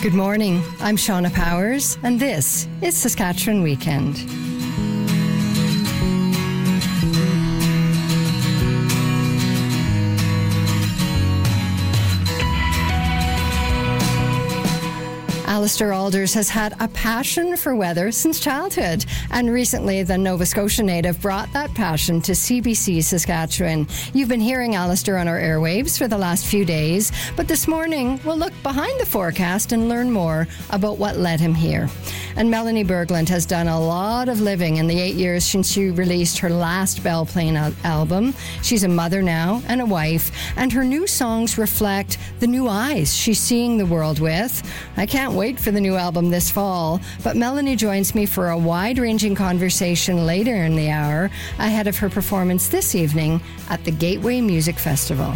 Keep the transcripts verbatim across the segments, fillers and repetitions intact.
Good morning. I'm Shauna Powers, and this is Saskatchewan Weekend. Alistair Alders has had a passion for weather since childhood, and recently the Nova Scotia native brought that passion to C B C Saskatchewan. You've been hearing Alistair on our airwaves for the last few days, but this morning we'll look behind the forecast and learn more about what led him here. And Melanie Berglund has done a lot of living in the eight years since she released her last Belle Plaine al- album. She's a mother now and a wife, and her new songs reflect the new eyes she's seeing the world with. I can't wait for the new album this fall, but Melanie joins me for a wide-ranging conversation later in the hour ahead of her performance this evening at the Gateway Music Festival.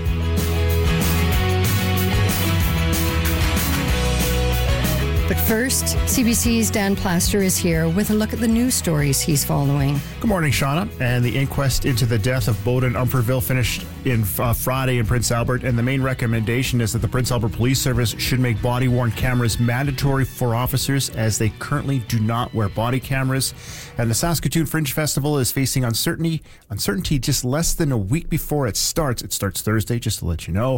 But first, C B C's Dan Plaster is here with a look at the news stories he's following. Good morning, Shauna. And the inquest into the death of Bowden Umperville finished in uh, Friday in Prince Albert, and the main recommendation is that the Prince Albert Police Service should make body-worn cameras mandatory for officers, as they currently do not wear body cameras. And the Saskatoon Fringe Festival is facing uncertainty, uncertainty just less than a week before it starts. It starts Thursday, just to let you know,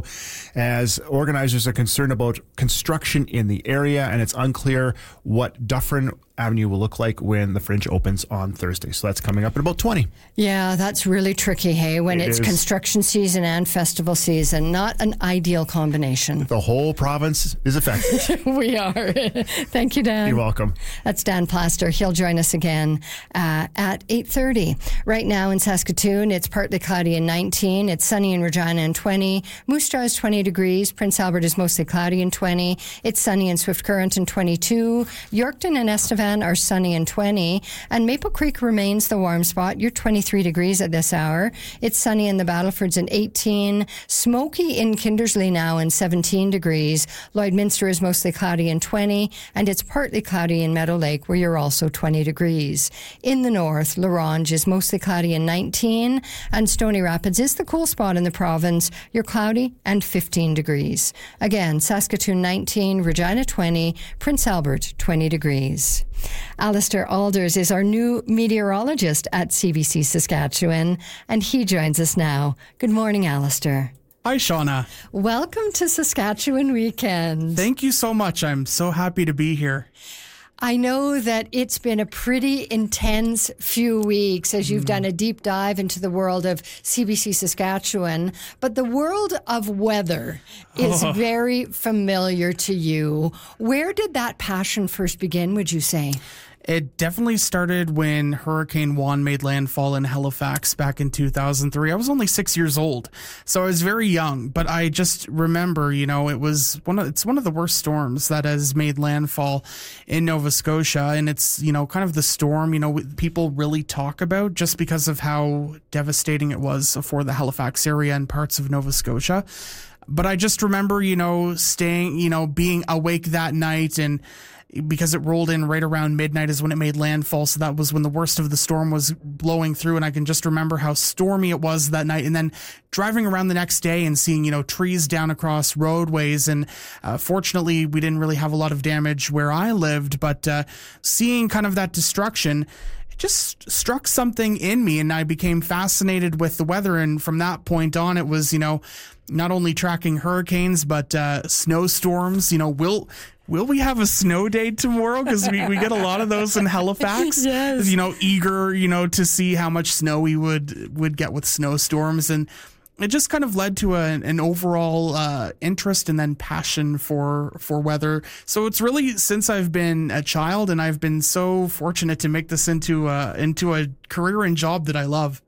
as organizers are concerned about construction in the area, and it's unclear what Dufferin Avenue will look like when the Fringe opens on Thursday. So that's coming up in about twenty. Yeah, that's really tricky, hey, when it it's is. construction season and festival season. Not an ideal combination. The whole province is affected. We are. Thank you, Dan. You're welcome. That's Dan Plaster. He'll join us again uh, at eight thirty. Right now in Saskatoon, it's partly cloudy and nineteen. It's sunny in Regina and twenty. Moose Jaw is twenty degrees. Prince Albert is mostly cloudy and twenty. It's sunny in Swift Current and twenty-two. Yorkton and Estevan are sunny and twenty, and Maple Creek remains the warm spot. You're twenty-three degrees at this hour. It's sunny in the Battlefords and eighteen, smoky in Kindersley now and seventeen degrees. Lloydminster is mostly cloudy and twenty, and it's partly cloudy in Meadow Lake, where you're also twenty degrees. In the north, La Ronge is mostly cloudy and nineteen, and Stony Rapids is the cool spot in the province. You're cloudy and fifteen degrees. Again, Saskatoon nineteen, Regina twenty, Prince Albert twenty degrees. Alistair Alders is our new meteorologist at C B C Saskatchewan, and he joins us now. Good morning, Alistair. Hi, Shauna. Welcome to Saskatchewan Weekend. Thank you so much. I'm so happy to be here. I know that it's been a pretty intense few weeks as you've mm. done a deep dive into the world of C B C Saskatchewan, but the world of weather is oh. very familiar to you. Where did that passion first begin, would you say? It definitely started when Hurricane Juan made landfall in Halifax back in two thousand three. I was only six years old, so I was very young, but I just remember, you know, it was one of, it's one of the worst storms that has made landfall in Nova Scotia, and it's, you know, kind of the storm, you know, people really talk about just because of how devastating it was for the Halifax area and parts of Nova Scotia. But I just remember, you know, staying, you know, being awake that night, and because it rolled in right around midnight is when it made landfall. So that was when the worst of the storm was blowing through. And I can just remember how stormy it was that night. And then driving around the next day and seeing, you know, trees down across roadways. And uh, fortunately, we didn't really have a lot of damage where I lived. But uh, seeing kind of that destruction, it just struck something in me. And I became fascinated with the weather. And from that point on, it was, you know, not only tracking hurricanes, but uh, snowstorms. You know, will... Will we have a snow day tomorrow? Because we, we get a lot of those in Halifax. Yes. You know, eager, you know, to see how much snow we would would get with snowstorms. And it just kind of led to a, an overall uh, interest and then passion for for weather. So it's really since I've been a child, and I've been so fortunate to make this into a, into a career and job that I love.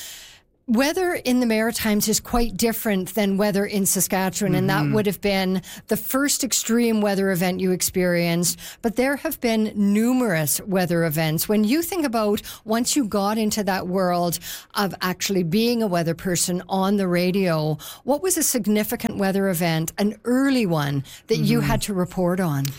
Weather in the Maritimes is quite different than weather in Saskatchewan, mm-hmm. and that would have been the first extreme weather event you experienced, but there have been numerous weather events. When you think about once you got into that world of actually being a weather person on the radio, what was a significant weather event, an early one, that mm-hmm. you had to report on?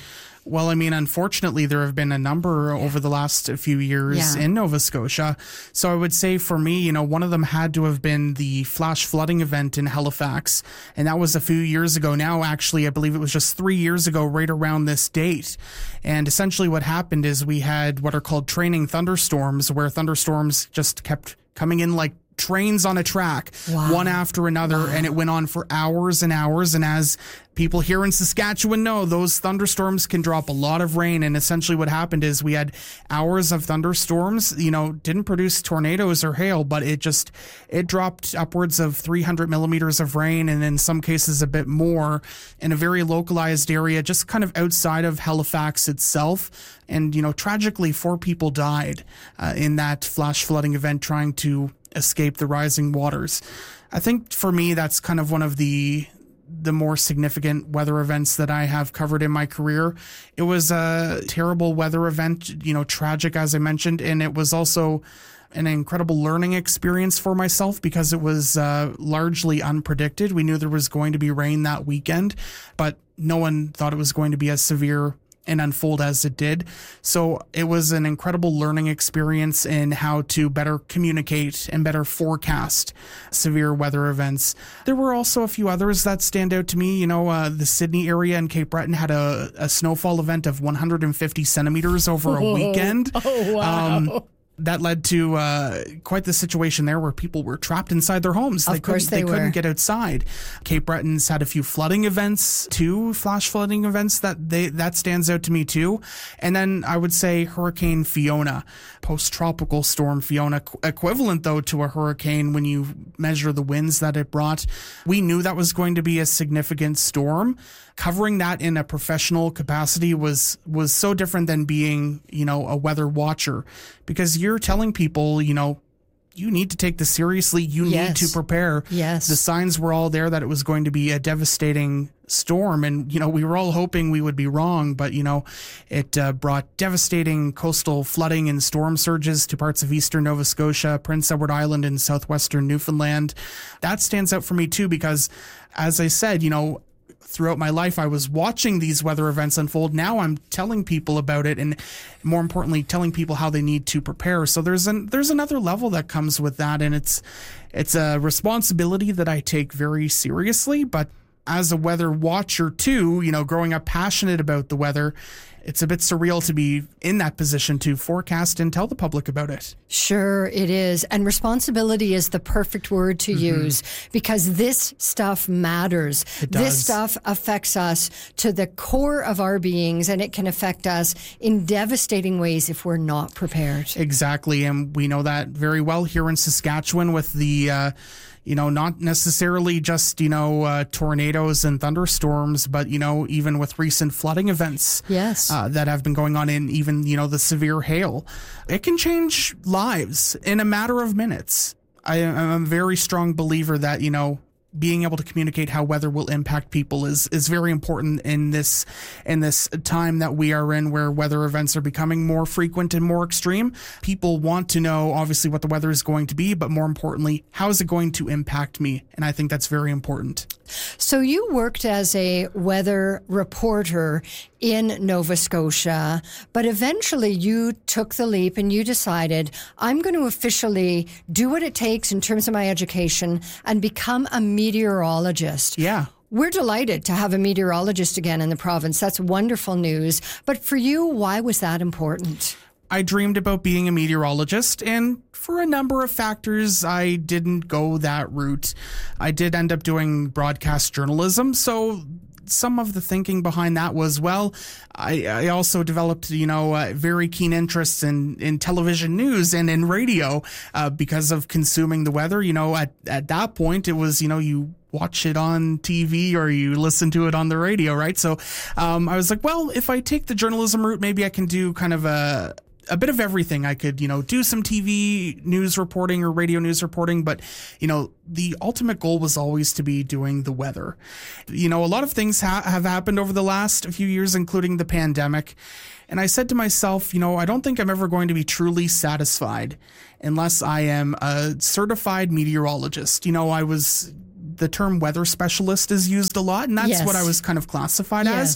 Well, I mean, unfortunately, there have been a number over the last few years Yeah. in Nova Scotia. So I would say for me, you know, one of them had to have been the flash flooding event in Halifax. And that was a few years ago now. Actually, I believe it was just three years ago, right around this date. And essentially what happened is we had what are called training thunderstorms, where thunderstorms just kept coming in like trains on a track, Wow. one after another, Wow. and it went on for hours and hours. And as people here in Saskatchewan know, those thunderstorms can drop a lot of rain. And essentially what happened is we had hours of thunderstorms, you know, didn't produce tornadoes or hail, but it just, it dropped upwards of three hundred millimeters of rain, and in some cases a bit more, in a very localized area, just kind of outside of Halifax itself. And, you know, tragically, four people died uh, in that flash flooding event trying to escape the rising waters. I think for me, that's kind of one of the the more significant weather events that I have covered in my career. It was a terrible weather event, you know, tragic, as I mentioned, and it was also an incredible learning experience for myself because it was uh, largely unpredicted. We knew there was going to be rain that weekend, but no one thought it was going to be as severe and unfold as it did. So it was an incredible learning experience in how to better communicate and better forecast severe weather events. There were also a few others that stand out to me. You know, uh, the Sydney area and Cape Breton had a, a snowfall event of one hundred fifty centimeters over a weekend. Oh, wow. Um, that led to uh, quite the situation there where people were trapped inside their homes. Of They course couldn't, they they couldn't were. get outside. Cape Breton's had a few flooding events too, flash flooding events that they that stands out to me too. And then I would say Hurricane Fiona, post-tropical storm Fiona, qu- equivalent though to a hurricane when you measure the winds that it brought. We knew that was going to be a significant storm. Covering that in a professional capacity was was so different than being, you know, a weather watcher, because you're telling people, you know, you need to take this seriously. You Yes. need to prepare. Yes. The signs were all there that it was going to be a devastating storm. And, you know, we were all hoping we would be wrong, but, you know, it uh, brought devastating coastal flooding and storm surges to parts of eastern Nova Scotia, Prince Edward Island, and southwestern Newfoundland. That stands out for me too, because as I said, you know, throughout my life, I was watching these weather events unfold. Now I'm telling people about it, and more importantly, telling people how they need to prepare. So there's an there's another level that comes with that, and it's it's a responsibility that I take very seriously. But as a weather watcher too, you know, growing up passionate about the weather, it's a bit surreal to be in that position to forecast and tell the public about it. Sure, it is. And responsibility is the perfect word to Mm-hmm. use, because this stuff matters. It does. This stuff affects us to the core of our beings, and it can affect us in devastating ways if we're not prepared. Exactly. And we know that very well here in Saskatchewan with the, uh, you know, not necessarily just, you know, uh, tornadoes and thunderstorms, but, you know, even with recent flooding events Yes. uh, that have been going on, in even, you know, the severe hail. It can change lives in a matter of minutes. I am a very strong believer that, you know, being able to communicate how weather will impact people is is very important in this in this time that we are in, where weather events are becoming more frequent and more extreme. People want to know, obviously, what the weather is going to be, but more importantly, how is it going to impact me? And I think that's very important. So you worked as a weather reporter in Nova Scotia, but eventually you took the leap and you decided, I'm going to officially do what it takes in terms of my education and become a meteorologist. Yeah. We're delighted to have a meteorologist again in the province. That's wonderful news. But for you, why was that important? I dreamed about being a meteorologist, and for a number of factors, I didn't go that route. I did end up doing broadcast journalism, so some of the thinking behind that was, well, I, I also developed, you know, uh, very keen interests in, in television news and in radio uh, because of consuming the weather. You know, at, at that point, it was, you know, you watch it on T V or you listen to it on the radio, right? So um, I was like, well, if I take the journalism route, maybe I can do kind of a a bit of everything. I could, you know, do some T V news reporting or radio news reporting, but, you know, the ultimate goal was always to be doing the weather. You know, a lot of things ha- have happened over the last few years, including the pandemic. And I said to myself, you know, I don't think I'm ever going to be truly satisfied unless I am a certified meteorologist. You know, I was... the term weather specialist is used a lot, and that's Yes. what I was kind of classified Yes. as.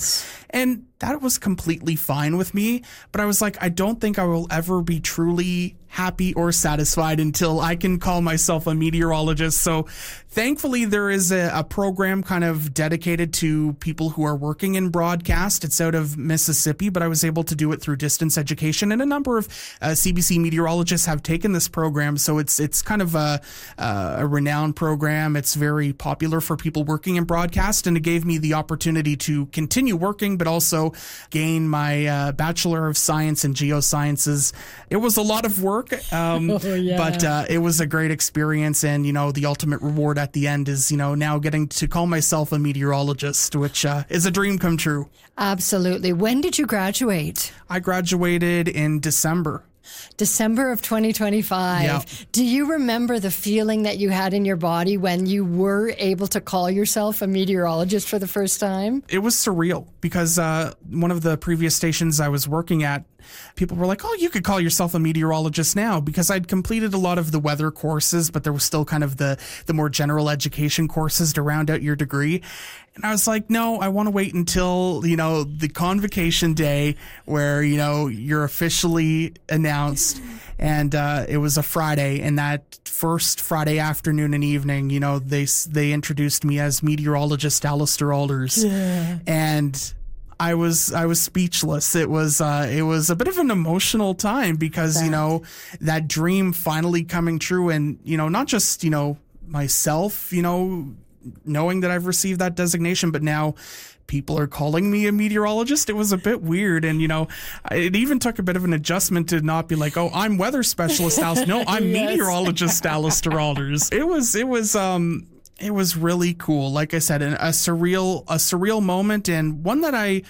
And that was completely fine with me. But I was like, I don't think I will ever be truly happy or satisfied until I can call myself a meteorologist. So thankfully, there is a, a program kind of dedicated to people who are working in broadcast. It's out of Mississippi, but I was able to do it through distance education. And a number of uh, C B C meteorologists have taken this program. So it's it's kind of a, uh, a renowned program. It's very popular for people working in broadcast. And it gave me the opportunity to continue working, but also gain my uh, Bachelor of Science in Geosciences. It was a lot of work. Um, oh, yeah. But uh, it was a great experience, and you know the ultimate reward at the end is you know now getting to call myself a meteorologist, which uh, is a dream come true. Absolutely. When did you graduate? I graduated in December. December of twenty twenty-five. Yeah. Do you remember the feeling that you had in your body when you were able to call yourself a meteorologist for the first time? It was surreal because uh, one of the previous stations I was working at, people were like, oh, you could call yourself a meteorologist now, because I'd completed a lot of the weather courses, but there was still kind of the, the more general education courses to round out your degree. And I was like, no, I want to wait until, you know, the convocation day where, you know, you're officially announced. And uh, it was a Friday. And that first Friday afternoon and evening, you know, they they introduced me as meteorologist Alistair Alders. Yeah. And I was I was speechless. It was uh, it was a bit of an emotional time because, Thanks. you know, that dream finally coming true. And, you know, not just, you know, myself, you know, knowing that I've received that designation, but now people are calling me a meteorologist. It was a bit weird. And, you know, it even took a bit of an adjustment to not be like, oh, I'm weather specialist Alistair. No, I'm yes. meteorologist Alistair Alders. It was, it was, um, it was really cool. Like I said, a surreal, a surreal moment, and one that I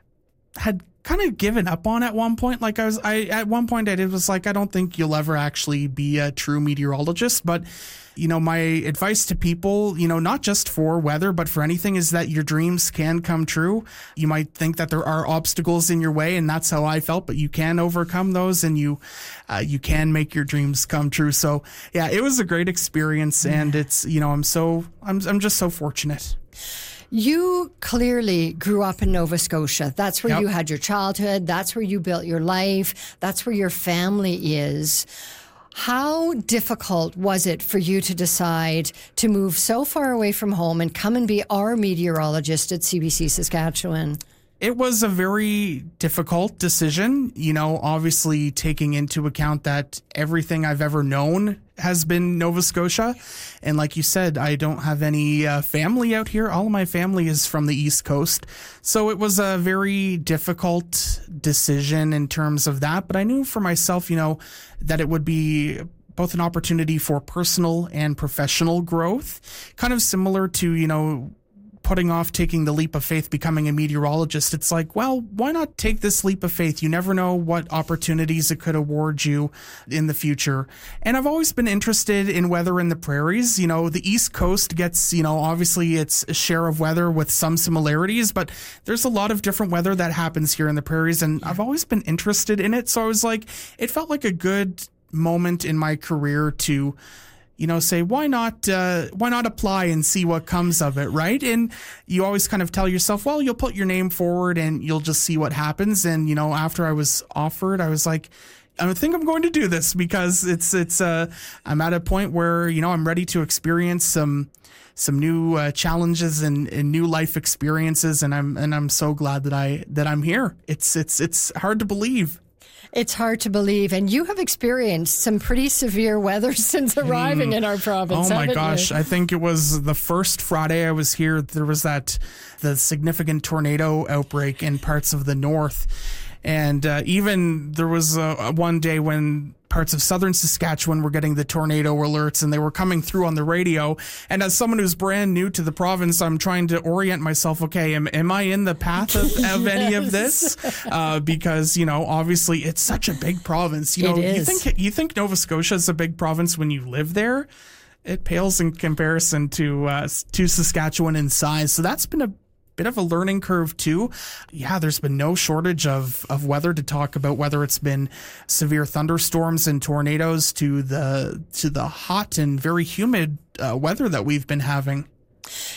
had kind of given up on at one point. Like I was, I, at one point I was like, I don't think you'll ever actually be a true meteorologist, but you know, my advice to people, you know, not just for weather, but for anything, is that your dreams can come true. You might think that there are obstacles in your way, and that's how I felt, but you can overcome those, and you, uh, you can make your dreams come true. So yeah, it was a great experience, and it's, you know, I'm so, I'm, I'm just so fortunate. You clearly grew up in Nova Scotia. That's where Yep. you had your childhood. That's where you built your life. That's where your family is. How difficult was it for you to decide to move so far away from home and come and be our meteorologist at C B C Saskatchewan? It was a very difficult decision, you know, obviously taking into account that everything I've ever known has been Nova Scotia. And like you said, I don't have any uh, family out here. All of my family is from the East Coast. So it was a very difficult decision in terms of that. But I knew for myself, you know, that it would be both an opportunity for personal and professional growth, kind of similar to, you know, putting off taking the leap of faith, becoming a meteorologist. It's like, well, why not take this leap of faith? You never know what opportunities it could award you in the future. And I've always been interested in weather in the prairies. You know, the East Coast gets, you know, obviously it's a share of weather with some similarities, but there's a lot of different weather that happens here in the prairies. And I've always been interested in it. So I was like, it felt like a good moment in my career to, you know, say, why not, uh, why not apply and see what comes of it, right? And you always kind of tell yourself, well, you'll put your name forward and you'll just see what happens. And, you know, after I was offered, I was like, I think I'm going to do this because it's, it's, uh, I'm at a point where, you know, I'm ready to experience some, some new uh, challenges and, and new life experiences. And I'm, and I'm so glad that I, that I'm here. It's, it's, it's hard to believe. It's hard to believe. And you have experienced some pretty severe weather since arriving mm. in our province. Oh, my gosh. You? I think it was the first Friday I was here. There was that the significant tornado outbreak in parts of the north. And uh, even there was uh, one day when parts of southern Saskatchewan were getting the tornado alerts and they were coming through on the radio. And as someone who's brand new to the province, I'm trying to orient myself. Okay, am, am I in the path of, of yes. any of this? Uh, because, you know, obviously it's such a big province. You know, it is. you think you think Nova Scotia is a big province when you live there. It pales in comparison to uh, to Saskatchewan in size. So that's been a bit of a learning curve too. Yeah, there's been no shortage of, of weather to talk about, whether it's been severe thunderstorms and tornadoes to the to the hot and very humid uh, weather that we've been having.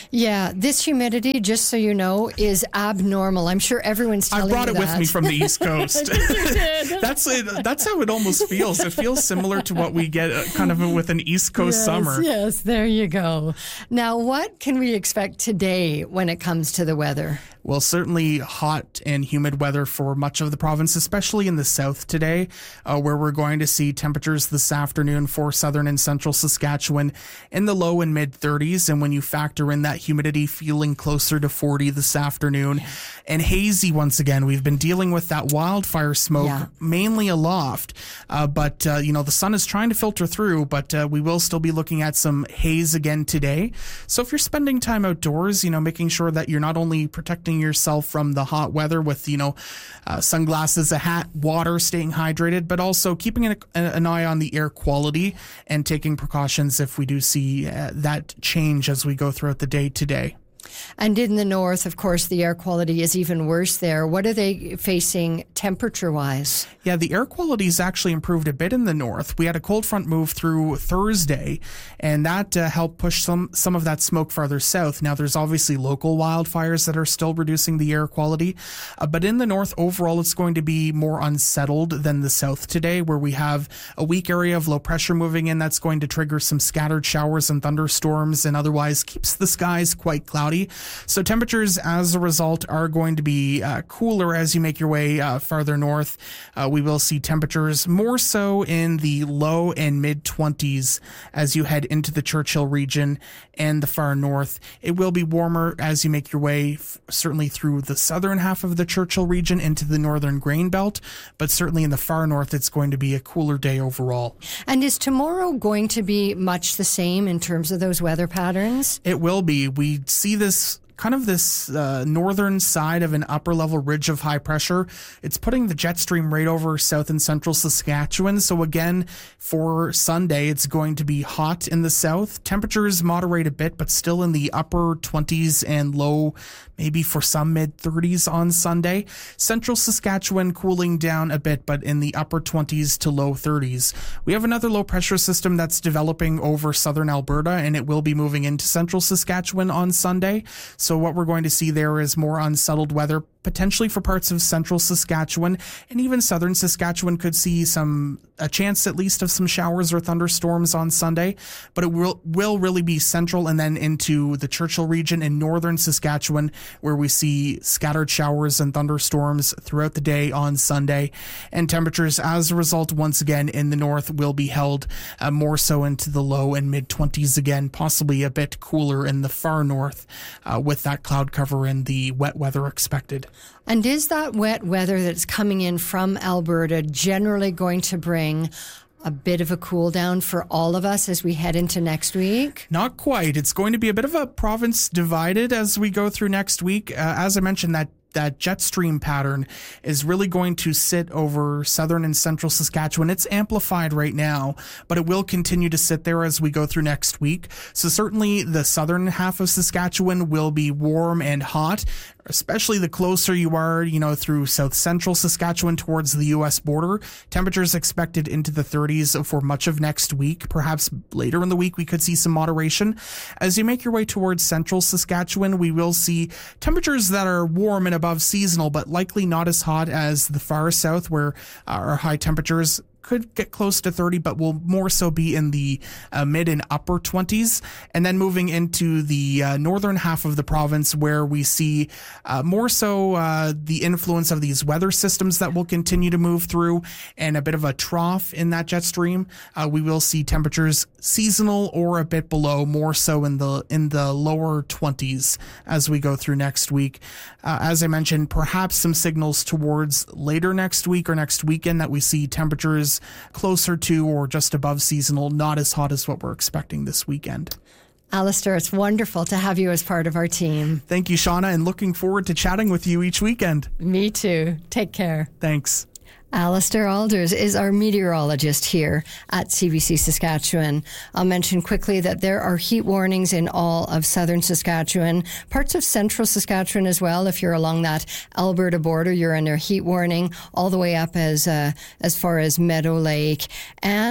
Yeah, this humidity, just so you know, is abnormal. I'm sure everyone's telling you that. I brought it with me from the East Coast. that's it, that's how it almost feels. It feels similar to what we get uh, kind of with an East Coast yes, summer. Yes, there you go. Now, what can we expect today when it comes to the weather? Well, certainly hot and humid weather for much of the province, especially in the south today, uh, where we're going to see temperatures this afternoon for southern and central Saskatchewan in the low and mid thirties. And when you factor in that humidity, feeling closer to forty this afternoon. And hazy once again. We've been dealing with that wildfire smoke, yeah. mainly aloft. Uh, but, uh, you know, the sun is trying to filter through, but uh, we will still be looking at some haze again today. So if you're spending time outdoors, you know, making sure that you're not only protecting yourself from the hot weather with, you know, uh, sunglasses, a hat, water, staying hydrated, but also keeping an, an eye on the air quality and taking precautions if we do see uh, that change as we go throughout the day today. And in the north, of course, the air quality is even worse there. What are they facing temperature-wise? Yeah, the air quality has actually improved a bit in the north. We had a cold front move through Thursday, and that uh, helped push some, some of that smoke farther south. Now, there's obviously local wildfires that are still reducing the air quality. Uh, but in the north, overall, it's going to be more unsettled than the south today, where we have a weak area of low pressure moving in that's going to trigger some scattered showers and thunderstorms and otherwise keeps the skies quite cloudy. So temperatures as a result are going to be uh, cooler as you make your way uh, farther north. Uh, we will see temperatures more so in the low and mid twenties as you head into the Churchill region and the far north. It will be warmer as you make your way f- certainly through the southern half of the Churchill region into the northern grain belt, but certainly in the far north it's going to be a cooler day overall. And is tomorrow going to be much the same in terms of those weather patterns? It will be. We see this kind of this uh, northern side of an upper level ridge of high pressure. It's putting the jet stream right over south and central Saskatchewan. So again, for Sunday, it's going to be hot in the south. Temperatures moderate a bit, but still in the upper twenties and low, maybe for some mid thirties on Sunday. Central Saskatchewan cooling down a bit, but in the upper twenties to low thirties. We have another low pressure system that's developing over southern Alberta, and it will be moving into central Saskatchewan on Sunday. So what we're going to see there is more unsettled weather, potentially for parts of central Saskatchewan, and even southern Saskatchewan could see some a chance at least of some showers or thunderstorms on Sunday, but it will will really be central and then into the Churchill region in northern Saskatchewan, where we see scattered showers and thunderstorms throughout the day on Sunday. And temperatures as a result, once again, in the north will be held uh, more so into the low and mid twenties again, possibly a bit cooler in the far north uh, with that cloud cover and the wet weather expected. And is that wet weather that's coming in from Alberta generally going to bring a bit of a cool down for all of us as we head into next week? Not quite. It's going to be a bit of a province divided as we go through next week. Uh, as I mentioned, that that jet stream pattern is really going to sit over southern and central Saskatchewan. It's amplified right now, but it will continue to sit there as we go through next week. So certainly the southern half of Saskatchewan will be warm and hot, especially the closer you are, you know, through south central Saskatchewan towards the U S border. Temperatures expected into the thirties for much of next week. Perhaps later in the week we could see some moderation. As you make your way towards central Saskatchewan, we will see temperatures that are warm and above seasonal, but likely not as hot as the far south, where our high temperatures could get close to thirty, but will more so be in the uh, mid and upper twenties. And then moving into the uh, northern half of the province, where we see uh, more so uh, the influence of these weather systems that will continue to move through, and a bit of a trough in that jet stream. Uh, we will see temperatures seasonal or a bit below, more so in the in the lower twenties as we go through next week. Uh, as I mentioned, perhaps some signals towards later next week or next weekend that we see temperatures closer to or just above seasonal, not as hot as what we're expecting this weekend. Alistair, it's wonderful to have you as part of our team. Thank you, Shauna, and looking forward to chatting with you each weekend. Me too. Take care. Thanks. Alistair Alders is our meteorologist here at C B C Saskatchewan. I'll mention quickly that there are heat warnings in all of southern Saskatchewan, parts of central Saskatchewan as well. If you're along that Alberta border, you're under heat warning all the way up as uh, as far as Meadow Lake. And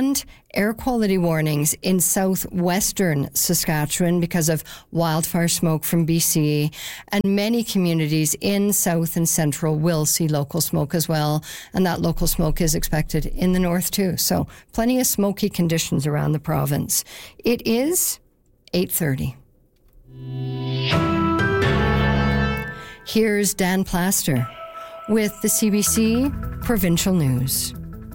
air quality warnings in southwestern Saskatchewan because of wildfire smoke from B C, and many communities in south and central will see local smoke as well, and that local smoke is expected in the north too. So plenty of smoky conditions around the province. It is eight thirty. Here's Dan Plaster with the C B C Provincial News.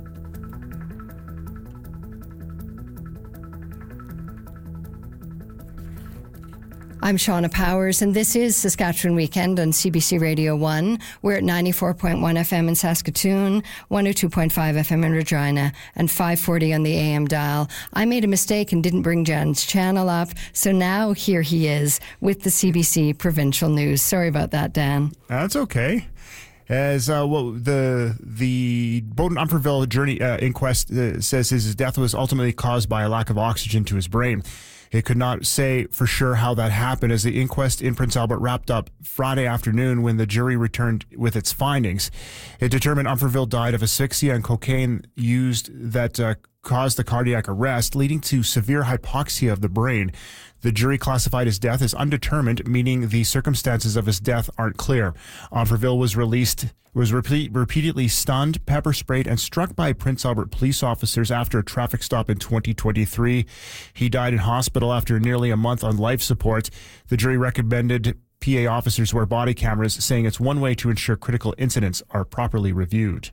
I'm Shauna Powers, and this is Saskatchewan Weekend on C B C Radio one. We're at ninety-four point one F M in Saskatoon, one oh two point five F M in Regina, and five forty on the A M dial. I made a mistake and didn't bring Jan's channel up, so now here he is with the C B C Provincial News. Sorry about that, Dan. That's okay. As uh, well, the the Bowden Umferville Journey uh, inquest uh, says his death was ultimately caused by a lack of oxygen to his brain. It could not say for sure how that happened, as the inquest in Prince Albert wrapped up Friday afternoon when the jury returned with its findings. It determined Umferville died of asphyxia and cocaine used that uh, caused the cardiac arrest, leading to severe hypoxia of the brain. The jury classified his death as undetermined, meaning the circumstances of his death aren't clear. Umferville was released, was repeat, repeatedly stunned, pepper sprayed, and struck by Prince Albert police officers after a traffic stop in twenty twenty-three. He died in hospital after nearly a month on life support. The jury recommended P A officers wear body cameras, saying it's one way to ensure critical incidents are properly reviewed.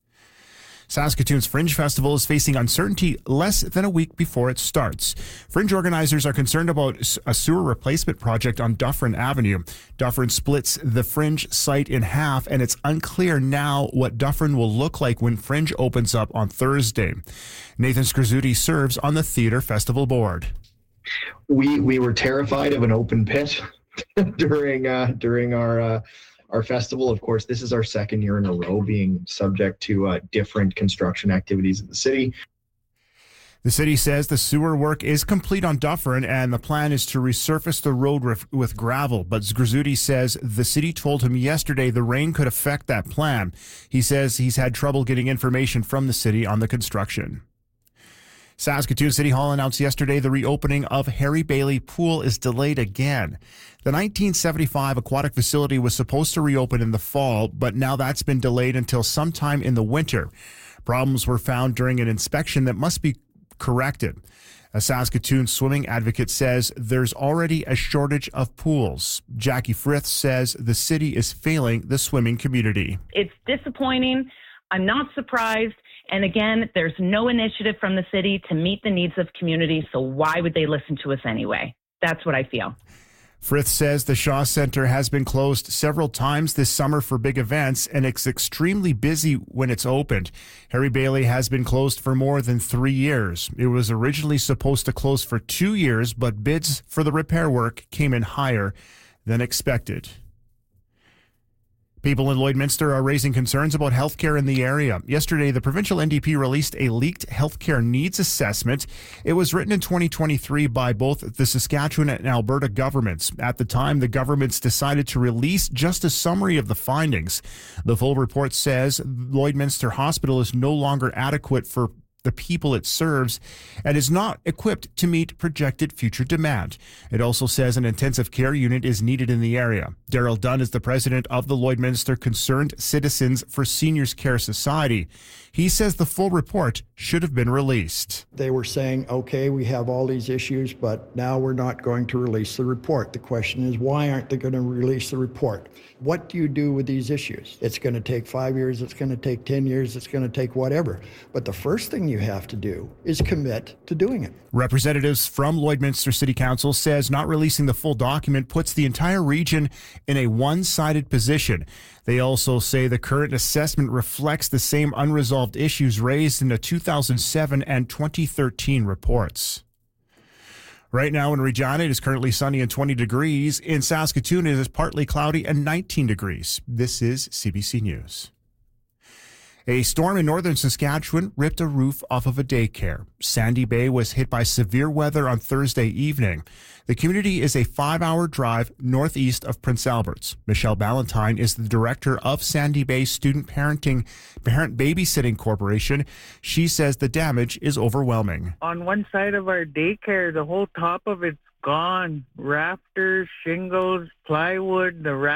Saskatoon's Fringe Festival is facing uncertainty less than a week before it starts. Fringe organizers are concerned about a sewer replacement project on Dufferin Avenue. Dufferin splits the Fringe site in half, and it's unclear now what Dufferin will look like when Fringe opens up on Thursday. Nathan Skrzuti serves on the Theatre Festival Board. We we were terrified of an open pit during uh, during our uh, our festival. Of course, this is our second year in a row being subject to uh, different construction activities in the city. The city says the sewer work is complete on Dufferin, and the plan is to resurface the road ref- with gravel. But Skrzuti says the city told him yesterday the rain could affect that plan. He says he's had trouble getting information from the city on the construction. Saskatoon City Hall announced yesterday the reopening of Harry Bailey Pool is delayed again. The nineteen seventy-five aquatic facility was supposed to reopen in the fall, but now that's been delayed until sometime in the winter. Problems were found during an inspection that must be corrected. A Saskatoon swimming advocate says there's already a shortage of pools. Jackie Frith says the city is failing the swimming community. It's disappointing. I'm not surprised. And again, there's no initiative from the city to meet the needs of communities, so why would they listen to us anyway? That's what I feel. Frith says the Shaw Centre has been closed several times this summer for big events, and it's extremely busy when it's opened. Harry Bailey has been closed for more than three years. It was originally supposed to close for two years, but bids for the repair work came in higher than expected. People in Lloydminster are raising concerns about healthcare in the area. Yesterday, the provincial N D P released a leaked healthcare needs assessment. It was written in twenty twenty-three by both the Saskatchewan and Alberta governments. At the time, the governments decided to release just a summary of the findings. The full report says Lloydminster Hospital is no longer adequate for the people it serves and is not equipped to meet projected future demand. It also says an intensive care unit is needed in the area. Daryl Dunn is the president of the Lloydminster Concerned Citizens for Seniors Care Society. He says the full report should have been released. They were saying, okay, we have all these issues, but now we're not going to release the report. The question is, why aren't they going to release the report? What do you do with these issues? It's going to take five years, it's going to take ten years, it's going to take whatever. But the first thing you have to do is commit to doing it. Representatives from Lloydminster City Council says not releasing the full document puts the entire region in a one-sided position. They also say the current assessment reflects the same unresolved issues raised in the two thousand seven and twenty thirteen reports. Right now in Regina, it is currently sunny and twenty degrees. In Saskatoon, it is partly cloudy and nineteen degrees. This is C B C News. A storm in northern Saskatchewan ripped a roof off of a daycare. Sandy Bay was hit by severe weather on Thursday evening. The community is a five-hour drive northeast of Prince Albert's. Michelle Ballantyne is the director of Sandy Bay Student Parenting Parent Babysitting Corporation. She says the damage is overwhelming. On one side of our daycare, the whole top of it's gone. Rafters, shingles, plywood, the